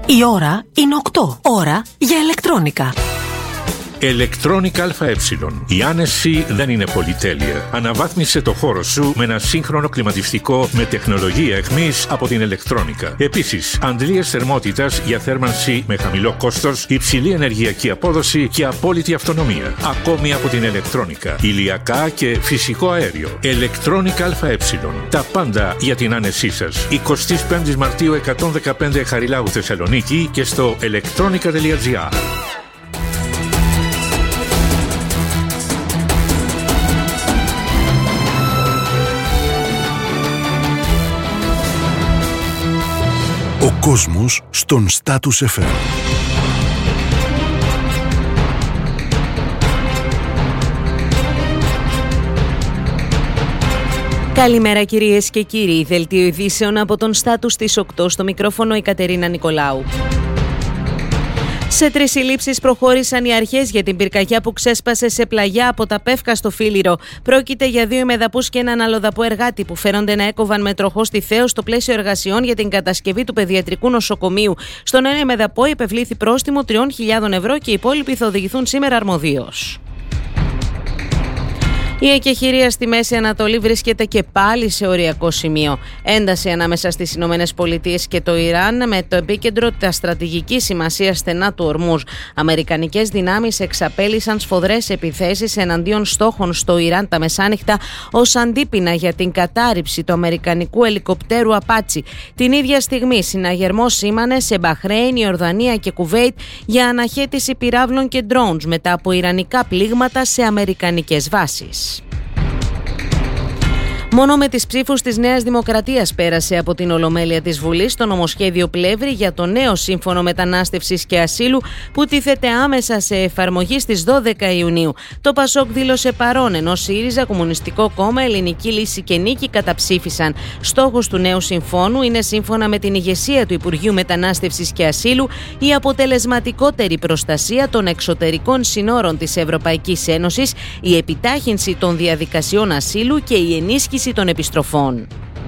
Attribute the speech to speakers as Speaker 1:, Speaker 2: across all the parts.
Speaker 1: Η ώρα είναι 8. Ώρα για ηλεκτρόνικα.
Speaker 2: Electronic ΑΕ. Η άνεση δεν είναι πολυτέλεια. Αναβάθμισε το χώρο σου με ένα σύγχρονο κλιματιστικό με τεχνολογία αιχμής από την Electronica. Επίσης, αντλίες θερμότητας για θέρμανση με χαμηλό κόστος, υψηλή ενεργειακή απόδοση και απόλυτη αυτονομία. Ακόμη από την Electronica. Ηλιακά και φυσικό αέριο. Electronic ΑΕ. Τα πάντα για την άνεσή σας. 25 Μαρτίου 115 Χαριλάου Θεσσαλονίκη και στο electronica.gr.
Speaker 3: Ο κόσμος στον Status FM.
Speaker 4: Καλημέρα κυρίες και κύριοι. Δελτίο ειδήσεων από τον Status της 8, στο μικρόφωνο η Κατερίνα Νικολάου. Σε 3 συλλήψεις προχώρησαν οι αρχές για την πυρκαγιά που ξέσπασε σε πλαγιά από τα Πεύκα στο Φίλιρο. Πρόκειται για 2 ημεδαπούς και έναν αλλοδαπό εργάτη που φέρονται να έκοβαν με τροχό στη Θέο στο πλαίσιο εργασιών για την κατασκευή του παιδιατρικού νοσοκομείου. Στον ένα ημεδαπό υπευλήθη πρόστιμο 3.000 ευρώ και οι υπόλοιποι θα οδηγηθούν σήμερα αρμοδίως. Η εκεχηρία στη Μέση Ανατολή βρίσκεται και πάλι σε οριακό σημείο. Ένταση ανάμεσα στις Ηνωμένες Πολιτείες και το Ιράν, με το επίκεντρο τα στρατηγική σημασία στενά του Ορμούζ. Αμερικανικές δυνάμεις εξαπέλυσαν σφοδρές επιθέσεις εναντίον στόχων στο Ιράν τα μεσάνυχτα ως αντίπεινα για την κατάρριψη του αμερικανικού ελικοπτέρου Απάτσι. Την ίδια στιγμή συναγερμός σήμανε σε Μπαχρέιν, Ιορδανία και Κουβέιτ για αναχέτηση πυράβλων και drones μετά από ιρανικά πλήγματα σε αμερικανικές βάσεις. Μόνο με τις ψήφους της Νέας Δημοκρατίας πέρασε από την Ολομέλεια της Βουλής το νομοσχέδιο Πλεύρη για το νέο Σύμφωνο Μετανάστευσης και Ασύλου που τίθεται άμεσα σε εφαρμογή στις 12 Ιουνίου. Το Πασόκ δήλωσε παρόν, ενώ ΣΥΡΙΖΑ, Κομμουνιστικό Κόμμα, Ελληνική Λύση και Νίκη καταψήφισαν. Στόχος του νέου συμφώνου είναι, σύμφωνα με την ηγεσία του Υπουργείου Μετανάστευσης και Ασύλου, η αποτελεσματικότερη προστασία των εξωτερικών συνόρων της Ευρωπαϊκής Ένωσης, η επιτάχυνση των διαδικασιών ασύλου και η ενίσχυση των επιστροφών.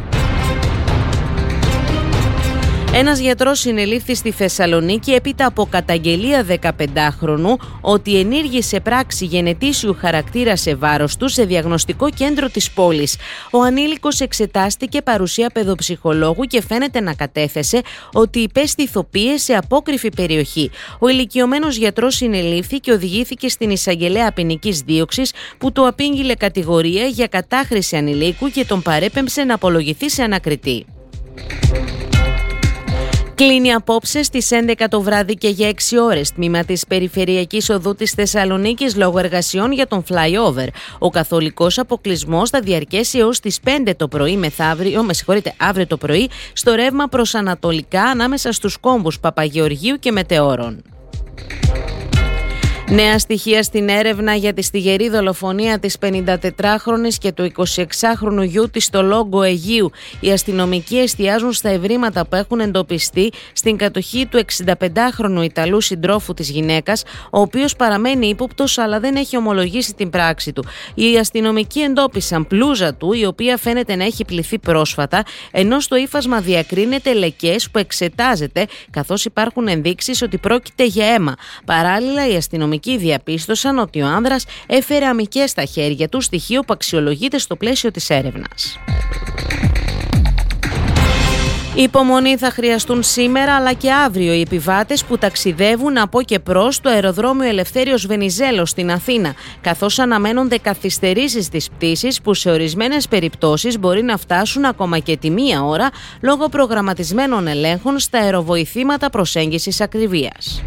Speaker 4: Ένας γιατρός συνελήφθη στη Θεσσαλονίκη έπειτα από καταγγελία 15χρονου ότι ενήργησε πράξη γενετήσιου χαρακτήρα σε βάρος του σε διαγνωστικό κέντρο της πόλης. Ο ανήλικος εξετάστηκε παρουσία παιδοψυχολόγου και φαίνεται να κατέθεσε ότι υπέστη ηθοποίηση σε απόκρηφη περιοχή. Ο ηλικιωμένος γιατρός συνελήφθη και οδηγήθηκε στην εισαγγελέα ποινικής δίωξης που του απήγγειλε κατηγορία για κατάχρηση ανηλίκου και τον παρέπεμψε να απολογηθεί σε ανακριτή. Κλείνει απόψε στις 11 το βράδυ και για 6 ώρες τμήμα της Περιφερειακής Οδού της Θεσσαλονίκης λόγω εργασιών για τον flyover. Ο καθολικός αποκλεισμός θα διαρκέσει έως τις 5 το πρωί αύριο το πρωί στο ρεύμα προς ανατολικά ανάμεσα στους κόμβους Παπαγεωργίου και Μετεώρων. Νέα στοιχεία στην έρευνα για τη στιγερή δολοφονία της 54χρονης και του 26χρονου γιού της στο Λόγκο Αιγείου. Οι αστυνομικοί εστιάζουν στα ευρήματα που έχουν εντοπιστεί στην κατοχή του 65χρονου Ιταλού συντρόφου της γυναίκας, ο οποίος παραμένει ύποπτος αλλά δεν έχει ομολογήσει την πράξη του. Οι αστυνομικοί εντόπισαν πλούζα του, η οποία φαίνεται να έχει πληθεί πρόσφατα, ενώ στο ύφασμα διακρίνεται λεκές που εξετάζεται, καθώς υπάρχουν ενδείξεις ότι πρόκειται για αίμα. Παράλληλα, οι αστυνομικοί διαπίστωσαν ότι ο άνδρας έφερε αμυκές στα χέρια του, στοιχείο που αξιολογείται στο πλαίσιο της έρευνας. Υπομονή θα χρειαστούν σήμερα αλλά και αύριο οι επιβάτες που ταξιδεύουν από και προς το αεροδρόμιο Ελευθέριος Βενιζέλος στην Αθήνα, καθώς αναμένονται καθυστερήσεις στις πτήσεις που σε ορισμένες περιπτώσεις μπορεί να φτάσουν ακόμα και τη 1 ώρα λόγω προγραμματισμένων ελέγχων στα αεροβοηθήματα προσέγγισης ακριβίας.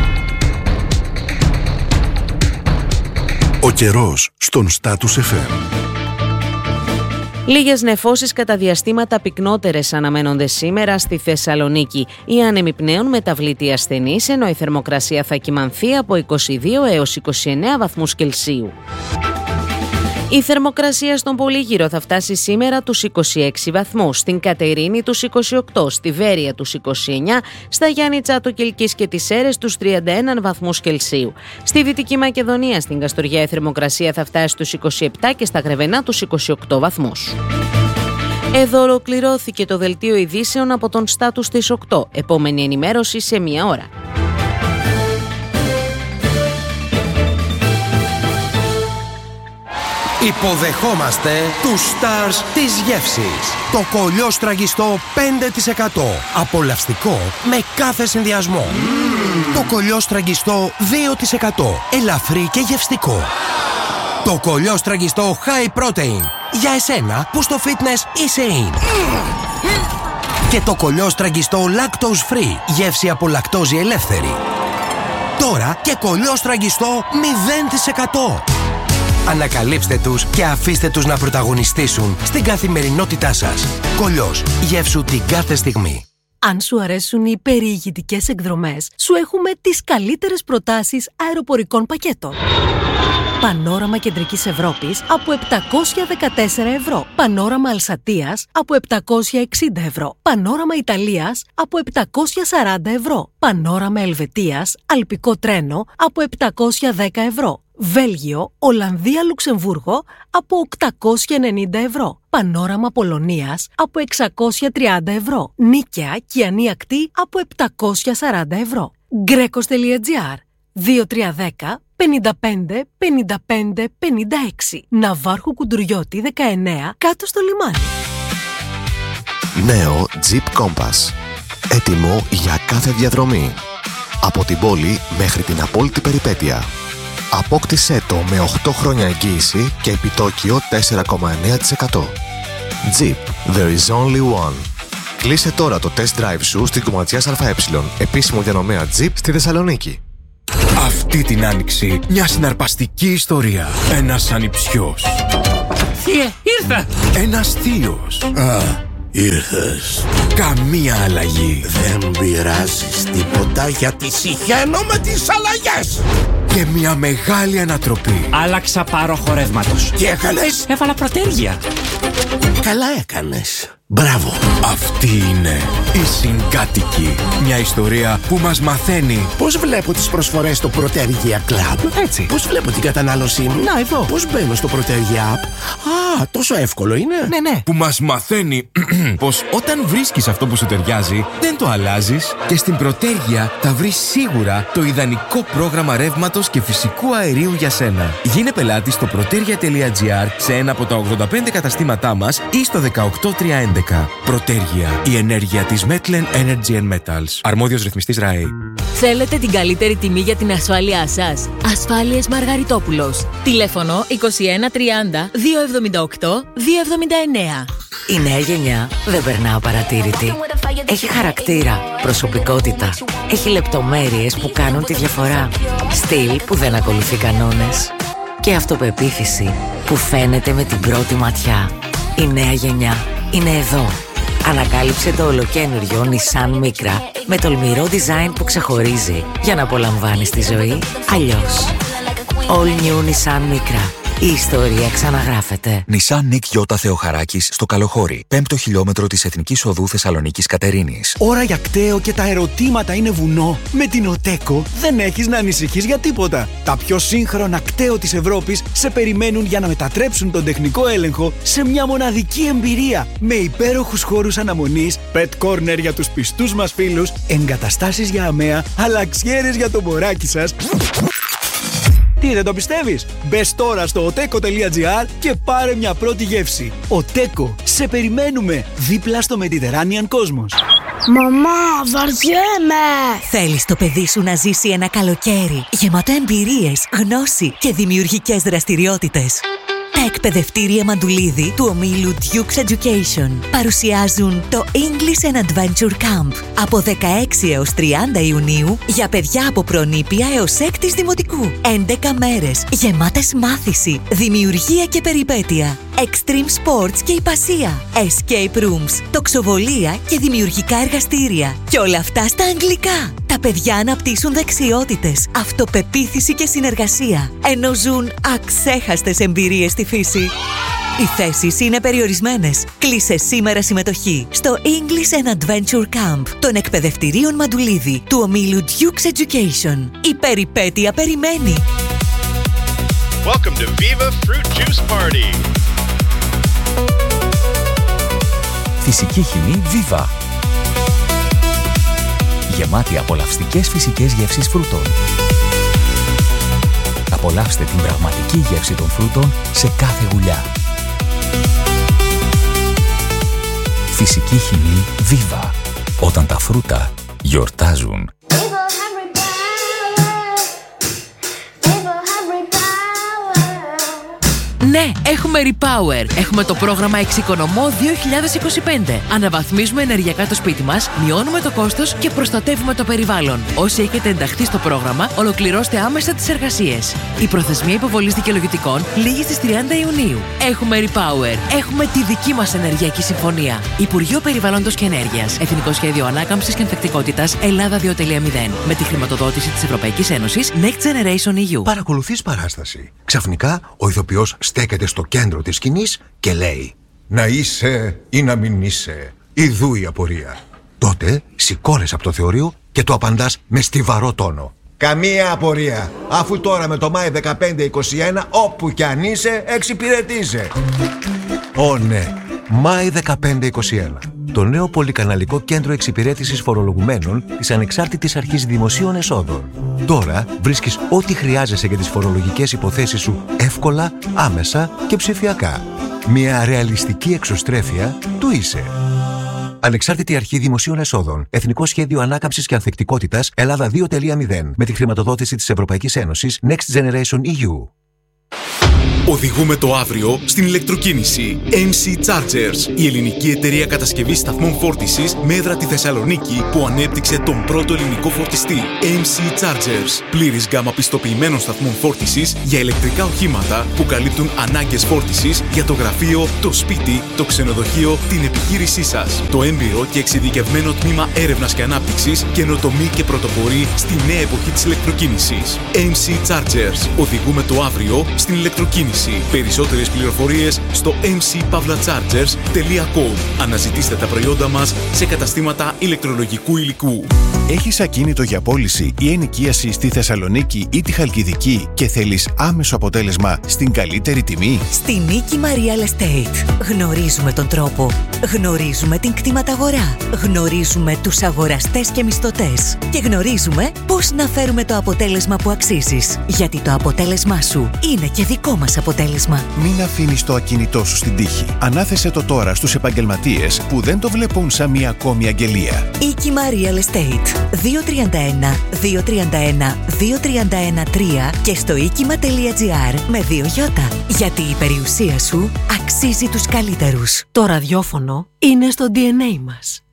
Speaker 3: Ο καιρός στον Status FM.
Speaker 4: Λίγες νεφώσεις κατά διαστήματα πυκνότερες αναμένονται σήμερα στη Θεσσαλονίκη. Οι άνεμοι πνέουν μεταβλητή ασθενής, ενώ η θερμοκρασία θα κυμανθεί από 22 έως 29 βαθμούς Κελσίου. Η θερμοκρασία στον Πολύγυρο θα φτάσει σήμερα τους 26 βαθμούς, στην Κατερίνη τους 28, στη Βέρεια τους 29, στα Γιάννητσά του Κιλκής και τις Σέρρες τους 31 βαθμούς Κελσίου. Στη Δυτική Μακεδονία, στην Καστοριά, η θερμοκρασία θα φτάσει στους 27 και στα Γρεβενά τους 28 βαθμούς. Εδώ ολοκληρώθηκε το δελτίο ειδήσεων από τον Στάτους της 8. Επόμενη ενημέρωση σε 1 ώρα.
Speaker 5: Υποδεχόμαστε τους stars της γεύσης. Το κολλιό στραγγιστό 5%. Απολαυστικό με κάθε συνδυασμό. Το κολλιό στραγγιστό 2%. Ελαφρύ και γευστικό. Το κολλιό στραγγιστό high protein. Για εσένα που στο fitness είσαι in. Και το κολλιό στραγγιστό lactose free. Γεύση από λακτόζη ελεύθερη. Τώρα και κολλιό στραγγιστό 0%. Ανακαλύψτε τους και αφήστε τους να πρωταγωνιστήσουν στην καθημερινότητά σας. Κολλιός. Γεύσου την κάθε στιγμή.
Speaker 1: Αν σου αρέσουν οι περιηγητικές εκδρομές, σου έχουμε τις καλύτερες προτάσεις αεροπορικών πακέτων. Πανόραμα Κεντρικής Ευρώπης από 714 ευρώ. Πανόραμα Αλσατίας από 760 ευρώ. Πανόραμα Ιταλίας από 740 ευρώ. Πανόραμα Ελβετίας, αλπικό τρένο από 710 ευρώ. Βέλγιο, Ολλανδία, Λουξεμβούργο από 890 ευρώ. Πανόραμα Πολωνίας από 630 ευρώ. Νίκαια, Κιανή Ακτή από 740 ευρώ. Γκρέκος.gr 2310 55 55 56. Ναυάρχου Κουντουριώτη 19 κάτω στο λιμάνι.
Speaker 6: Νέο Jeep Compass. Έτοιμο για κάθε διαδρομή. Από την πόλη μέχρι την απόλυτη περιπέτεια. Απόκτησέ το με 8 χρόνια εγγύηση και επιτόκιο 4,9%. Jeep, there is only one. Κλείσε τώρα το test drive σου στην Κομματιάς ΑΕ, επίσημο διανομέα Jeep στη Θεσσαλονίκη.
Speaker 7: Αυτή την άνοιξη μια συναρπαστική ιστορία. Ένας ανιψιός.
Speaker 8: Θεία, ήρθα!
Speaker 7: Ένας θείος.
Speaker 8: Ήρθες.
Speaker 7: Καμία αλλαγή.
Speaker 8: Δεν πειράζεις τίποτα γιατί συχαίνω με τις αλλαγές.
Speaker 7: Και μια μεγάλη ανατροπή.
Speaker 8: Άλλαξα πάροχο ρεύματος. Τι έκανες? Έβαλα προτέρια.
Speaker 7: Καλά έκανες. Μπράβο. Αυτή είναι η Συγκάτοικη. Μια ιστορία που μας μαθαίνει
Speaker 8: Πώς βλέπω τις προσφορές στο Προτέργεια Club?
Speaker 7: Έτσι.
Speaker 8: Πώς βλέπω την κατανάλωσή μου?
Speaker 7: Να εδώ.
Speaker 8: Πώς μπαίνω στο Προτέργεια App? Α, τόσο εύκολο είναι.
Speaker 7: Ναι. Που μας μαθαίνει πως όταν βρίσκεις αυτό που σου ταιριάζει, δεν το αλλάζεις και στην Προτέργεια θα βρεις σίγουρα το ιδανικό πρόγραμμα ρεύματος και φυσικού αερίου για σένα. Γίνε πελάτη στο protergia.gr σε ένα από τα 85 καταστήματά μας ή στο 18311. Προτέργεια. Η ενέργεια της Metlen Energy and Metals. Αρμόδιος ρυθμιστής ΡΑΕ.
Speaker 9: Θέλετε την καλύτερη τιμή για την ασφάλειά σας? Ασφάλειες Μαργαριτόπουλος. Τηλέφωνο 2130 278 279.
Speaker 1: Η νέα γενιά δεν περνά απαρατήρητη. Έχει χαρακτήρα, προσωπικότητα. Έχει λεπτομέρειες που κάνουν τη διαφορά. Στυλ που δεν ακολουθεί κανόνες. Και αυτοπεποίθηση που φαίνεται με την πρώτη ματιά. Η νέα γενιά είναι εδώ. Ανακάλυψε το ολοκαίνουργιο Nissan Micra με τολμηρό design που ξεχωρίζει για να απολαμβάνεις τη ζωή αλλιώς. All new Nissan Micra. Η ιστορία ξαναγράφεται.
Speaker 10: Nissan Nick Yota Θεοχαράκης στο Καλοχώρι. 5ο χιλιόμετρο της Εθνικής Οδού Θεσσαλονίκης Κατερίνης.
Speaker 11: Ώρα για κταίο και τα ερωτήματα είναι βουνό. Με την Οτέκο δεν έχεις να ανησυχείς για τίποτα. Τα πιο σύγχρονα κταίο της Ευρώπης σε περιμένουν για να μετατρέψουν τον τεχνικό έλεγχο σε μια μοναδική εμπειρία. Με υπέροχους χώρους αναμονής, pet corner για τους πιστούς μας φίλους, εγκαταστάσεις για αμαία, αλλαξιέρες για το μωράκι σας. Τι, δεν το πιστεύεις? Μπες τώρα στο oteco.gr και πάρε μια πρώτη γεύση. Οτέκο, σε περιμένουμε δίπλα στο Mediterranean Cosmos.
Speaker 12: Μαμά, βαριέμαι!
Speaker 1: Θέλεις το παιδί σου να ζήσει ένα καλοκαίρι γεμάτο εμπειρίες, γνώση και δημιουργικές δραστηριότητες? Τα εκπαιδευτήρια Μαντουλίδη του ομίλου Duke's Education παρουσιάζουν το English and Adventure Camp από 16 έως 30 Ιουνίου για παιδιά από προνήπια έως 6ης δημοτικού. 11 μέρες γεμάτες μάθηση, δημιουργία και περιπέτεια, extreme sports και υπασία, escape rooms, τοξοβολία και δημιουργικά εργαστήρια. Και όλα αυτά στα αγγλικά. Τα παιδιά αναπτύσσουν δεξιότητες, αυτοπεποίθηση και συνεργασία, ενώ ζουν αξέχαστες εμπειρίες στη φύση. Οι θέσεις είναι περιορισμένες. Κλείσε σήμερα συμμετοχή στο English and Adventure Camp των εκπαιδευτηρίων Μαντουλίδη του ομίλου Duke's Education. Η περιπέτεια περιμένει.
Speaker 13: Welcome to Viva Fruit Juice Party.
Speaker 10: Φυσική χυμή Viva. Γεμάτη απολαυστικές φυσικές γεύσεις φρούτων. Απολαύστε την πραγματική γεύση των φρούτων σε κάθε γουλιά. Φυσική χυμή Viva. Όταν τα φρούτα γιορτάζουν.
Speaker 9: Ναι, έχουμε Repower. Έχουμε το πρόγραμμα Εξοικονομώ 2025. Αναβαθμίζουμε ενεργειακά το σπίτι μας, μειώνουμε το κόστος και προστατεύουμε το περιβάλλον. Όσοι έχετε ενταχθεί στο πρόγραμμα, ολοκληρώστε άμεσα τις εργασίες. Η προθεσμία υποβολής δικαιολογητικών λήγει στις 30 Ιουνίου. Έχουμε Repower. Έχουμε τη δική μας ενεργειακή συμφωνία. Υπουργείο Περιβάλλοντος και Ενέργειας. Εθνικό Σχέδιο Ανάκαμψης και Ανθεκτικότητας Ελλάδα 2.0. Με τη χρηματοδότηση της Ευρωπαϊκής Ένωσης Next Generation EU.
Speaker 13: Παρακολουθείς παράσταση. Ξαφνικά ο ηθοποιός στέκεται στο κέντρο της σκηνής και λέει «Να είσαι ή να μην είσαι, ιδού η απορία». Τότε σηκώνεσαι από το θεωρείο και το απαντάς με στιβαρό τόνο. «Καμία απορία, αφού τώρα με το Μάη 15-21 όπου κι αν είσαι εξυπηρετείσαι». Ω ναι, Μάη 15-21. Το νέο πολυκαναλικό κέντρο εξυπηρέτησης φορολογουμένων της Ανεξάρτητης Αρχής Δημοσίων Εσόδων. Τώρα βρίσκεις ό,τι χρειάζεσαι για τις φορολογικές υποθέσεις σου εύκολα, άμεσα και ψηφιακά. Μια ρεαλιστική εξωστρέφεια του είσαι. Ανεξάρτητη Αρχή Δημοσίων Εσόδων. Εθνικό Σχέδιο Ανάκαμψης και Ανθεκτικότητας Ελλάδα 2.0. Με τη χρηματοδότηση της Ευρωπαϊκής Ένωσης Next Generation EU.
Speaker 14: Οδηγούμε το αύριο στην ηλεκτροκίνηση. MC Chargers, η ελληνική εταιρεία κατασκευής σταθμών φόρτισης με έδρα τη Θεσσαλονίκη που ανέπτυξε τον πρώτο ελληνικό φορτιστή. MC Chargers, πλήρης γκάμα πιστοποιημένων σταθμών φόρτισης για ηλεκτρικά οχήματα που καλύπτουν ανάγκες φόρτισης για το γραφείο, το σπίτι, το ξενοδοχείο, την επιχείρησή σας. Το έμπειρο και εξειδικευμένο τμήμα έρευνας και ανάπτυξης καινοτομεί και πρωτοπορεί στη νέα εποχή της ηλεκτροκίνησης. MC Chargers, οδηγούμε το αύριο στην ηλεκτροκίνηση. Περισσότερες πληροφορίες στο mcpavlachargers.com. Αναζητήστε τα προϊόντα μας σε καταστήματα ηλεκτρολογικού υλικού.
Speaker 15: Έχεις ακίνητο για πώληση ή ενοικίαση στη Θεσσαλονίκη ή τη Χαλκιδική και θέλεις άμεσο αποτέλεσμα στην καλύτερη τιμή?
Speaker 1: Στη Νίκη Real Estate γνωρίζουμε τον τρόπο, γνωρίζουμε την κτηματαγορά, γνωρίζουμε τους αγοραστές και μισθωτές και γνωρίζουμε πώς να φέρουμε το αποτέλεσμα που αξίζεις. Γιατί το αποτέλεσμά σου είναι και δικό μας αποτέλεσμα.
Speaker 15: Μην αφήνεις το ακίνητό σου στην τύχη. Ανάθεσε το τώρα στους επαγγελματίες που δεν το βλέπουν σαν μια ακόμη αγγελία.
Speaker 1: Οίκημα Real Estate 231 231 231 3 και στο οίκημα.gr με 2 γιώτα. Γιατί η περιουσία σου αξίζει τους καλύτερους.
Speaker 16: Το ραδιόφωνο είναι στο DNA μας.